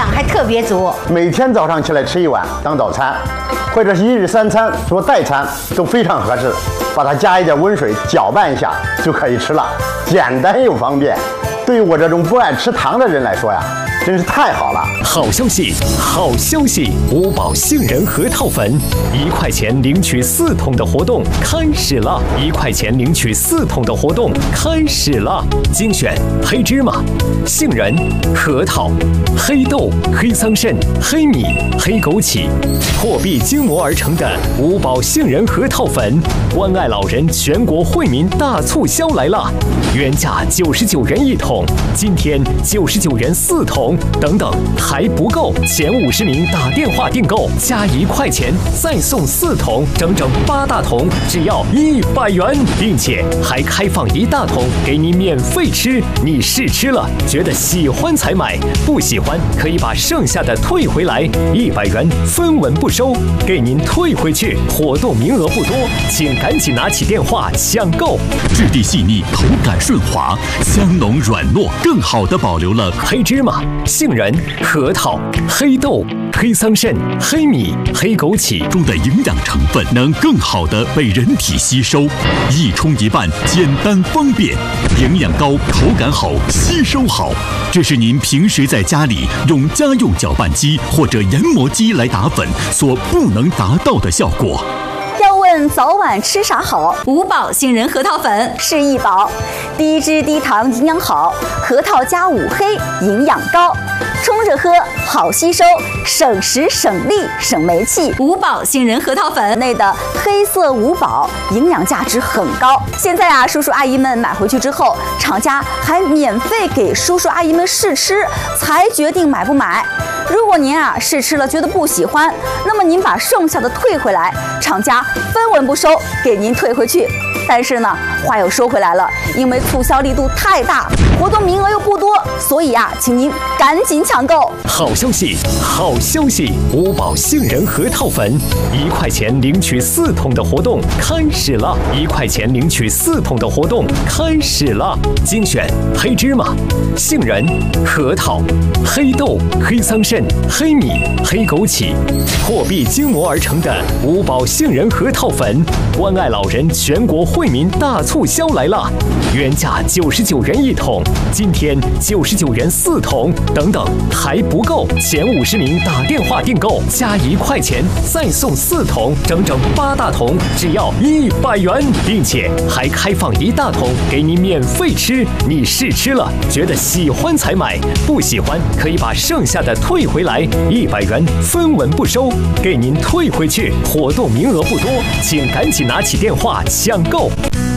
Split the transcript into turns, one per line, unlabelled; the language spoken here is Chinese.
养还特别足。
每天早上起来吃一碗当早餐，或者是一日3餐做代餐都非常合适。把它加一点温水搅拌一下就可以吃了，简单又方便。对于我这种不爱吃糖的人来说呀，真是太好了！
好消息，好消息！五宝杏仁核桃粉，1块钱领取4桶的活动开始了！1块钱领取4桶的活动开始了！精选黑芝麻、杏仁、核桃、黑豆、黑桑葚、黑米、黑枸杞，破壁精磨而成的五宝杏仁核桃粉，关爱老人全国惠民大促销来了！原价99元1桶，今天99元4桶，等等还不够，前50名打电话订购加1块钱再送4桶，整整8大桶，只要100元，并且还开放1大桶给你免费吃。你试吃了觉得喜欢才买，不喜欢可以把剩下的退回来，100元分文不收，给您退回去。活动名额不多，请赶紧拿起电话抢购。
质地细腻，口感顺滑，香浓软糯，更好地保留了
黑芝麻、杏仁、核桃、黑豆、黑桑葚、黑米、黑枸杞
中的营养成分，能更好地被人体吸收。一冲一拌，简单方便，营养高，口感好，吸收好。这是您平时在家里用家用搅拌机或者研磨机来打粉所不能达到的效果。
要问早晚吃啥好？五宝杏仁核桃粉是一宝，低脂低糖，营养好，核桃加5黑，营养高，冲着喝好吸收，省时省力省煤气。五宝杏仁核桃粉内的黑色五宝营养价值很高。现在啊，叔叔阿姨们买回去之后，厂家还免费给叔叔阿姨们试吃，才决定买不买。如果您啊试吃了觉得不喜欢，那么您把剩下的退回来，厂家分文不收，给您退回去。但是呢，话又说回来了，因为促销力度太大，活动名额又不多，所以啊，请您赶紧抢购。
好消息，好消息！五宝杏仁核桃粉，1块钱领取4桶的活动开始了！1块钱领取4桶的活动开始了！精选黑芝麻、杏仁、核桃、黑豆、黑桑葚、黑米、黑枸杞，破壁精磨而成的五宝杏仁核桃粉，关爱老人全国惠民大促销来了！原价99元1桶，今天99元4桶，等等还不够，前50名打电话订购加1块钱再送4桶，整整8大桶，只要100元，并且还开放1大桶给你免费吃。你试吃了觉得喜欢才买，不喜欢可以把剩下的退回来，100元分文不收，给您退回去。活动名额不多，请赶紧拿起电话抢购。